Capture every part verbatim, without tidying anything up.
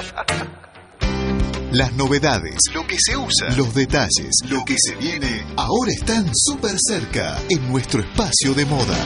Las novedades, lo que se usa, los detalles, lo que se viene, ahora están súper cerca en nuestro espacio de moda.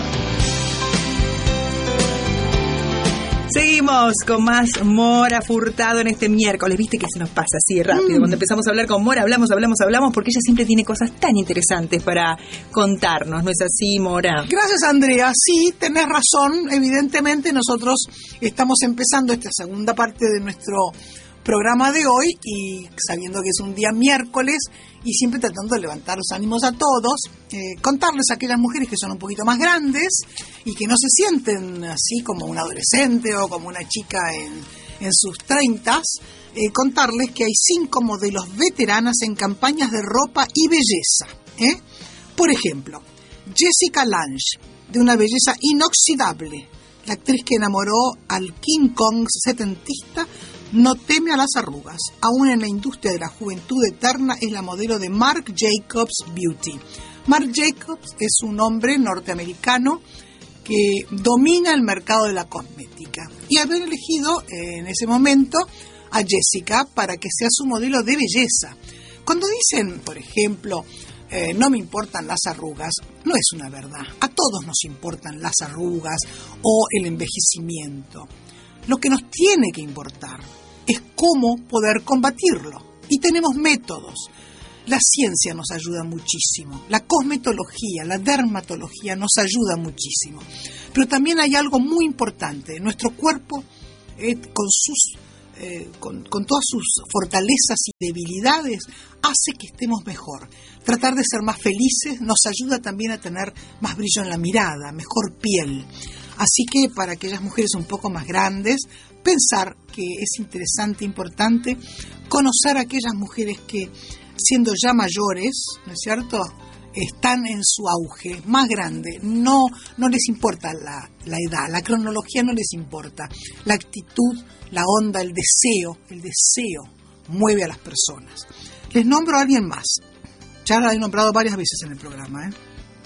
Seguimos con más Mora Furtado en este miércoles. Viste que se nos pasa así de rápido. Mm. Cuando empezamos a hablar con Mora, hablamos, hablamos, hablamos, porque ella siempre tiene cosas tan interesantes para contarnos. ¿No es así, Mora? Gracias, Andrea. Sí, tenés razón. Evidentemente nosotros estamos empezando esta segunda parte de nuestro programa de hoy y sabiendo que es un día miércoles y siempre tratando de levantar los ánimos a todos, eh, contarles a aquellas mujeres que son un poquito más grandes y que no se sienten así como un adolescente o como una chica en, en sus treintas, eh, contarles que hay cinco modelos veteranas en campañas de ropa y belleza. ¿eh? Por ejemplo, Jessica Lange, de una belleza inoxidable, la actriz que enamoró al King Kong setentista, no teme a las arrugas. Aún en la industria de la juventud eterna es la modelo de Marc Jacobs Beauty. Marc Jacobs es un hombre norteamericano que domina el mercado de la cosmética y haber elegido en ese momento a Jessica para que sea su modelo de belleza. Cuando dicen, por ejemplo, eh, no me importan las arrugas, no es una verdad. A todos nos importan las arrugas o el envejecimiento. Lo que nos tiene que importar es cómo poder combatirlo. Y tenemos métodos. La ciencia nos ayuda muchísimo. La cosmetología, la dermatología nos ayuda muchísimo. Pero también hay algo muy importante. Nuestro cuerpo, eh, con, sus, eh, con, con todas sus fortalezas y debilidades, hace que estemos mejor. Tratar de ser más felices nos ayuda también a tener más brillo en la mirada, mejor piel. Así que para aquellas mujeres un poco más grandes, pensar que es interesante, importante, conocer a aquellas mujeres que, siendo ya mayores, ¿no es cierto?, están en su auge, más grande, no, no les importa la, la edad, la cronología no les importa, la actitud, la onda, el deseo, el deseo mueve a las personas. Les nombro a alguien más, ya la he nombrado varias veces en el programa, ¿eh?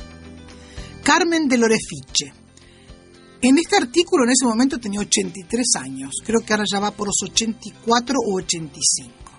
Carmen de Lorefice. En este artículo, en ese momento, tenía ochenta y tres años. Creo que ahora ya va por los ochenta y cuatro o ochenta y cinco.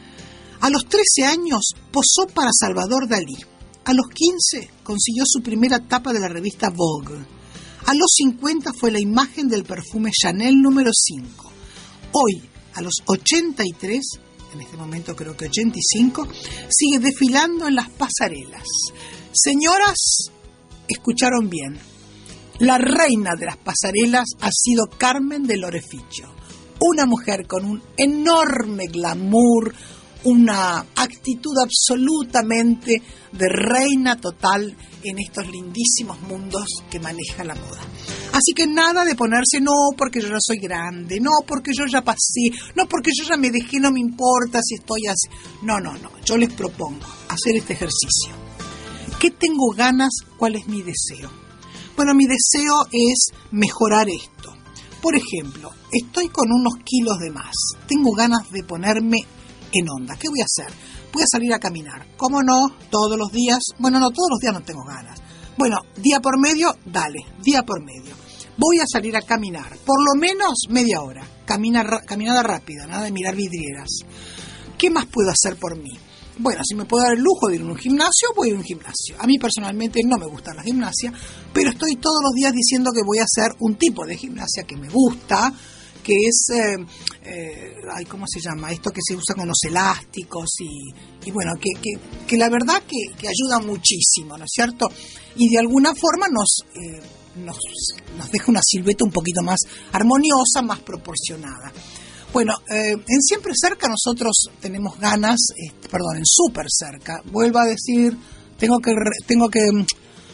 A los trece años, posó para Salvador Dalí. A los quince, consiguió su primera tapa de la revista Vogue. A los cincuenta, fue la imagen del perfume Chanel número cinco. Hoy, a los ochenta y tres, en este momento creo que ochenta y cinco, sigue desfilando en las pasarelas. Señoras, escucharon bien. La reina de las pasarelas ha sido Carmen de Lorefice, una mujer con un enorme glamour, una actitud absolutamente de reina total en estos lindísimos mundos que maneja la moda. Así que nada de ponerse, no porque yo ya soy grande, no porque yo ya pasé, no porque yo ya me dejé, no me importa si estoy así. No, no, no, yo les propongo hacer este ejercicio. ¿Qué tengo ganas? ¿Cuál es mi deseo? Bueno, mi deseo es mejorar esto. Por ejemplo, estoy con unos kilos de más. Tengo ganas de ponerme en onda. ¿Qué voy a hacer? Voy a salir a caminar. ¿Cómo no? ¿Todos los días? Bueno, no, todos los días no tengo ganas. Bueno, día por medio, dale, día por medio. Voy a salir a caminar, por lo menos media hora. Camina, caminada rápida, nada de mirar vidrieras. ¿Qué más puedo hacer por mí? Bueno, si me puedo dar el lujo de ir a un gimnasio, voy a ir a un gimnasio. A mí personalmente no me gusta la gimnasia, pero estoy todos los días diciendo que voy a hacer un tipo de gimnasia que me gusta, que es, eh, eh, ay, ¿cómo se llama? Esto que se usa con los elásticos y, y bueno, que, que, que la verdad que, que ayuda muchísimo, ¿no es cierto? Y de alguna forma nos, eh, nos, nos deja una silueta un poquito más armoniosa, más proporcionada. Bueno, eh, en Siempre Cerca nosotros tenemos ganas, eh, perdón, en Súper Cerca, vuelvo a decir, tengo que, tengo que, en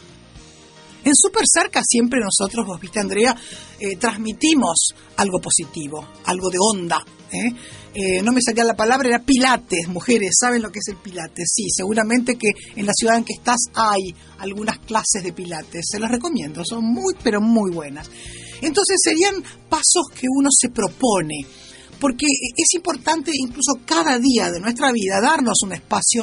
Súper Cerca siempre nosotros, vos viste, Andrea, eh, transmitimos algo positivo, algo de onda, ¿eh? Eh, no me salía la palabra, era pilates, mujeres, ¿saben lo que es el pilates? Sí, seguramente que en la ciudad en que estás hay algunas clases de pilates, se las recomiendo, son muy, pero muy buenas. Entonces serían pasos que uno se propone, porque es importante incluso cada día de nuestra vida darnos un espacio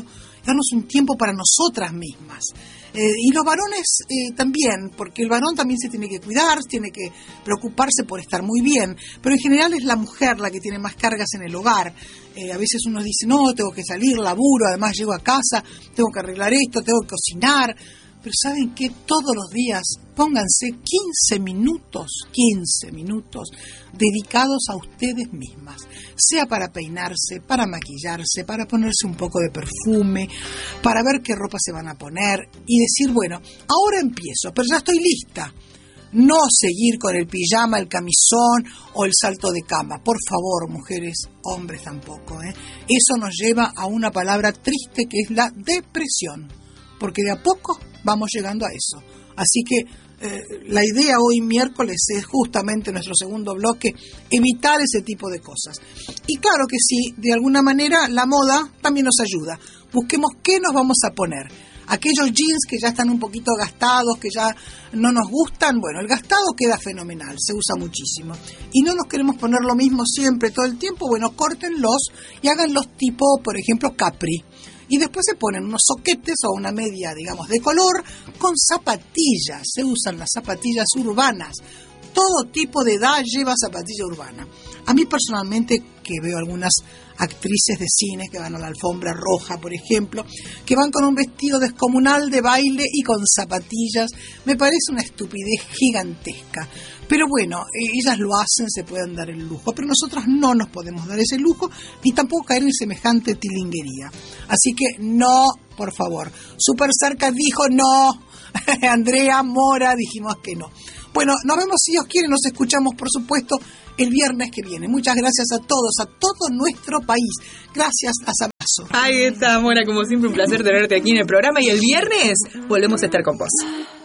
darnos un tiempo para nosotras mismas. Eh, y los varones eh, también, porque el varón también se tiene que cuidar, tiene que preocuparse por estar muy bien, pero en general es la mujer la que tiene más cargas en el hogar. Eh, a veces uno dice, no, tengo que salir, laburo, además llego a casa, tengo que arreglar esto, tengo que cocinar. Pero ¿saben qué? Todos los días pónganse quince minutos, quince minutos dedicados a ustedes mismas, sea para peinarse, para maquillarse, para ponerse un poco de perfume, para ver qué ropa se van a poner y decir, bueno, ahora empiezo, pero ya estoy lista. No seguir con el pijama, el camisón o el salto de cama. Por favor, mujeres, hombres tampoco, ¿eh? Eso nos lleva a una palabra triste que es la depresión, porque de a poco vamos llegando a eso. Así que eh, la idea hoy miércoles es justamente nuestro segundo bloque, evitar ese tipo de cosas. Y claro que sí, de alguna manera la moda también nos ayuda. Busquemos qué nos vamos a poner. Aquellos jeans que ya están un poquito gastados, que ya no nos gustan, bueno, el gastado queda fenomenal, se usa muchísimo. Y no nos queremos poner lo mismo siempre, todo el tiempo, bueno, córtenlos y háganlos tipo, por ejemplo, capri. Y después se ponen unos soquetes o una media, digamos, de color con zapatillas. Se usan las zapatillas urbanas. Todo tipo de edad lleva zapatilla urbana. A mí personalmente, que veo algunas actrices de cine que van a la alfombra roja, por ejemplo, que van con un vestido descomunal de baile y con zapatillas, me parece una estupidez gigantesca. Pero bueno, ellas lo hacen, se pueden dar el lujo, pero nosotras no nos podemos dar ese lujo, ni tampoco caer en semejante tilinguería. Así que no, por favor. Super Cerca dijo no, Andrea Mora dijimos que no. Bueno, nos vemos si Dios quiere, nos escuchamos por supuesto el viernes que viene. Muchas gracias a todos, a todo nuestro país. Gracias, abrazo. Ahí está, Mora, como siempre un placer tenerte aquí en el programa y el viernes volvemos a estar con vos.